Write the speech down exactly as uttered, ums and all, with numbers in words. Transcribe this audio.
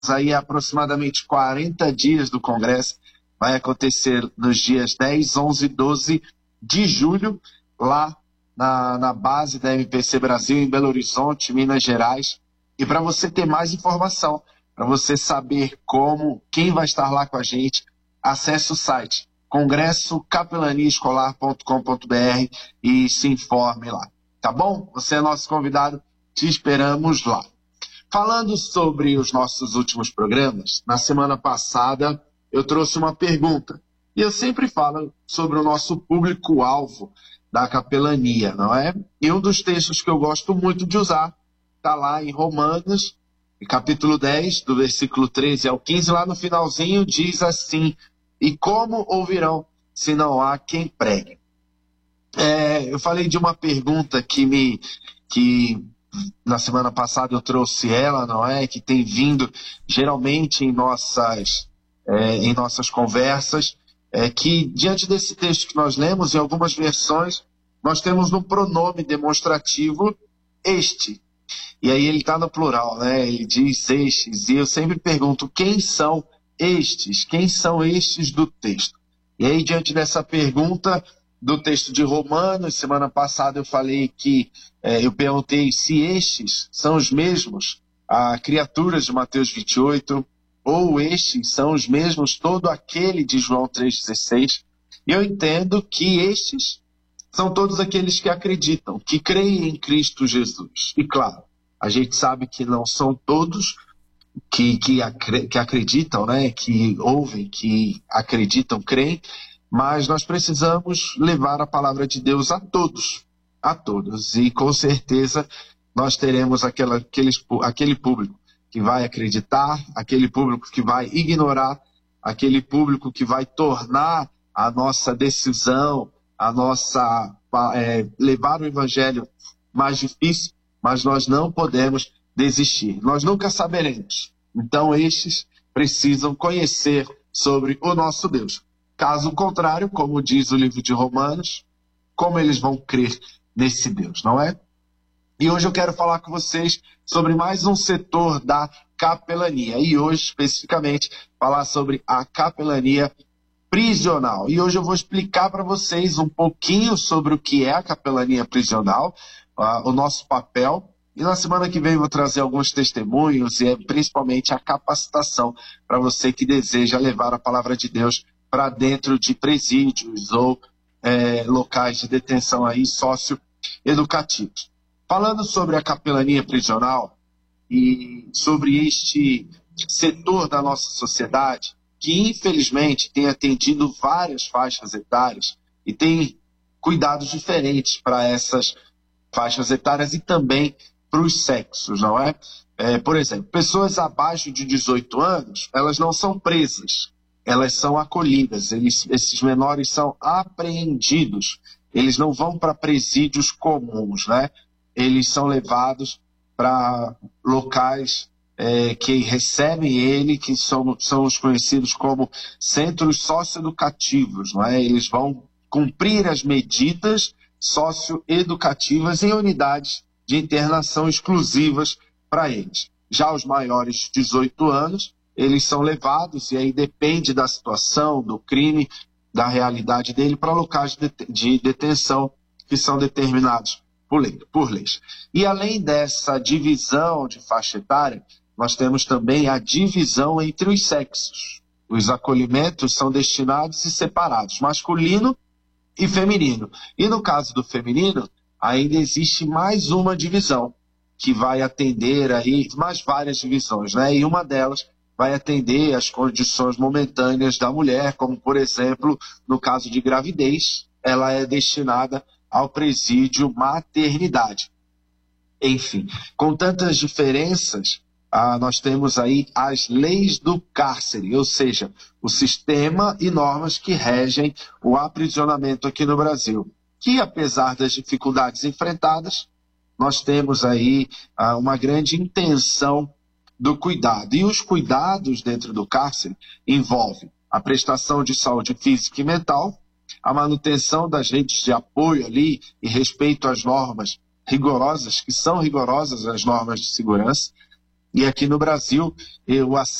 aí aproximadamente quarenta dias do Congresso. Vai acontecer nos dias dez, onze e doze de julho, lá na, na base da M P C Brasil, em Belo Horizonte, Minas Gerais. E para você ter mais informação, para você saber como, quem vai estar lá com a gente, acesse o site congresso capelania escolar ponto com ponto br e se informe lá. Tá bom? Você é nosso convidado, te esperamos lá. Falando sobre os nossos últimos programas, na semana passada eu trouxe uma pergunta. E eu sempre falo sobre o nosso público-alvo da capelania, não é? E um dos textos que eu gosto muito de usar está lá em Romanos, capítulo dez, do versículo treze ao quinze, lá no finalzinho diz assim: e como ouvirão se não há quem pregue? É, eu falei de uma pergunta que me... que na semana passada eu trouxe ela, não é? Que tem vindo geralmente em nossas, é, em nossas conversas, é que diante desse texto que nós lemos, em algumas versões, nós temos no pronome demonstrativo este. E aí ele está no plural, né? Ele diz estes. E eu sempre pergunto, quem são estes? Quem são estes do texto? E aí, diante dessa pergunta do texto de Romanos, semana passada eu falei que, é, eu perguntei se estes são os mesmos, a criaturas de Mateus vinte e oito, ou estes são os mesmos, todo aquele de João três dezesseis. E eu entendo que estes são todos aqueles que acreditam, que creem em Cristo Jesus. E claro, a gente sabe que não são todos que, que, acre, que acreditam, né? Que ouvem, que acreditam, creem, mas nós precisamos levar a palavra de Deus a todos, a todos. E com certeza nós teremos aquela, aqueles, aquele público que vai acreditar, aquele público que vai ignorar, aquele público que vai tornar a nossa decisão, a nossa, é, levar o evangelho mais difícil, mas nós não podemos desistir. Nós nunca saberemos. Então estes precisam conhecer sobre o nosso Deus. Caso contrário, como diz o livro de Romanos, como eles vão crer nesse Deus, não é? E hoje eu quero falar com vocês sobre mais um setor da capelania. E hoje, especificamente, falar sobre a capelania prisional. E hoje eu vou explicar para vocês um pouquinho sobre o que é a capelania prisional, uh, o nosso papel. E na semana que vem eu vou trazer alguns testemunhos e principalmente a capacitação para você que deseja levar a palavra de Deus para dentro de presídios ou é, locais de detenção aí socioeducativos. Falando sobre a capelania prisional e sobre este setor da nossa sociedade, que infelizmente tem atendido várias faixas etárias e tem cuidados diferentes para essas faixas etárias e também para os sexos, não é? É? Por exemplo, pessoas abaixo de dezoito anos, elas não são presas, elas são acolhidas, eles, esses menores são apreendidos, eles não vão para presídios comuns, né? Eles são levados para locais É, que recebem ele, que são, são os conhecidos como centros socioeducativos, não é? Eles vão cumprir as medidas socioeducativas em unidades de internação exclusivas para eles. Já os maiores de dezoito anos, eles são levados, e aí depende da situação, do crime, da realidade dele, para locais de, de detenção que são determinados por lei, por leis. E além dessa divisão de faixa etária, nós temos também a divisão entre os sexos. Os acolhimentos são destinados e separados, masculino e feminino. E no caso do feminino, ainda existe mais uma divisão, que vai atender aí, mais várias divisões, né? E uma delas vai atender as condições momentâneas da mulher, como, por exemplo, no caso de gravidez, ela é destinada ao presídio maternidade. Enfim, com tantas diferenças, Ah, nós temos aí as leis do cárcere, ou seja, o sistema e normas que regem o aprisionamento aqui no Brasil, que apesar das dificuldades enfrentadas, nós temos aí ah, uma grande intenção do cuidado. E os cuidados dentro do cárcere envolvem a prestação de saúde física e mental, a manutenção das redes de apoio ali e respeito às normas rigorosas, que são rigorosas as normas de segurança, E aqui no Brasil, o